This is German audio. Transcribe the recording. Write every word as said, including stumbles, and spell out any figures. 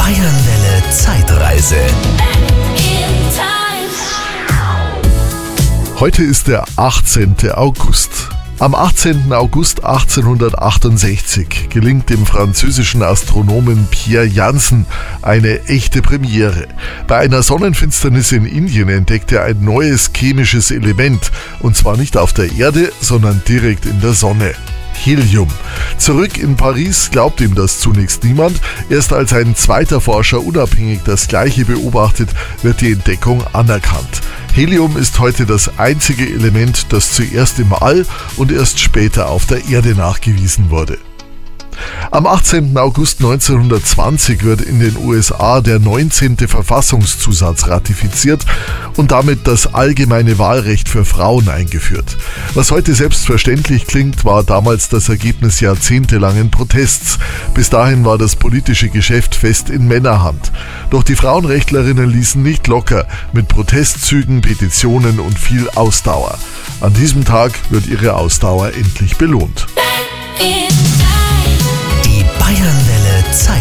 Bayernwelle Zeitreise. Heute ist der achtzehnten August. Am achtzehnten August achtzehnhundertachtundsechzig gelingt dem französischen Astronomen Pierre Janssen eine echte Premiere. Bei einer Sonnenfinsternis in Indien entdeckt er ein neues chemisches Element, und zwar nicht auf der Erde, sondern direkt in der Sonne. Helium. Zurück in Paris glaubt ihm das zunächst niemand. Erst als ein zweiter Forscher unabhängig das Gleiche beobachtet, wird die Entdeckung anerkannt. Helium ist heute das einzige Element, das zuerst im All und erst später auf der Erde nachgewiesen wurde. Am achtzehnten August neunzehnhundertzwanzig wird in den U S A der neunzehnte Verfassungszusatz ratifiziert und damit das allgemeine Wahlrecht für Frauen eingeführt. Was heute selbstverständlich klingt, war damals das Ergebnis jahrzehntelangen Protests. Bis dahin war das politische Geschäft fest in Männerhand. Doch die Frauenrechtlerinnen ließen nicht locker, mit Protestzügen, Petitionen und viel Ausdauer. An diesem Tag wird ihre Ausdauer endlich belohnt. Die Bayernwelle Zeitreise.